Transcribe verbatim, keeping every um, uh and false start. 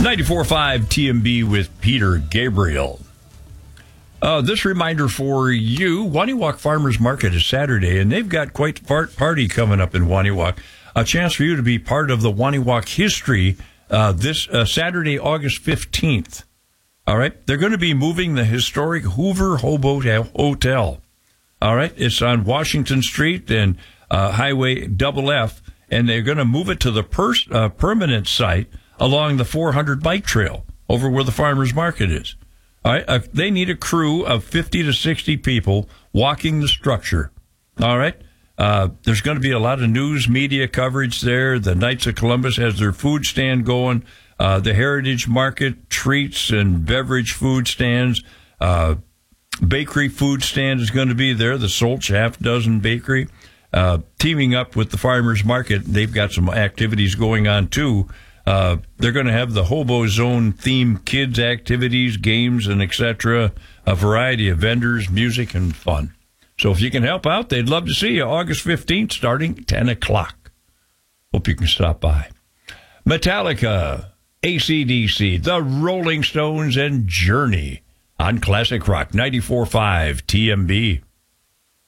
ninety-four point five T M B with Peter Gabriel. Uh, this reminder for you, Waniwak Farmers Market is Saturday, and they've got quite a party coming up in Waniwak. A chance for you to be part of the Waniwak history uh, this uh, Saturday, August fifteenth. All right? They're going to be moving the historic Hoover Hobo Hotel. All right? It's on Washington Street and uh, Highway Double F, and they're going to move it to the per- uh, permanent site along the four hundred bike trail over where the farmers market is. All right, uh, they need a crew of fifty to sixty people walking the structure. All right, uh, there's going to be a lot of news media coverage there. The Knights of Columbus has their food stand going. Uh, the Heritage Market, treats and beverage food stands. Uh, bakery food stand is going to be there. The Solch Half Dozen Bakery. Uh, teaming up with the farmers market, they've got some activities going on too. Uh, they're going to have the Hobo Zone themed kids activities, games, and et cetera. A variety of vendors, music, and fun. So if you can help out, they'd love to see you August fifteenth, starting ten o'clock. Hope you can stop by. Metallica, A C D C, The Rolling Stones, and Journey on Classic Rock ninety-four point five T M B.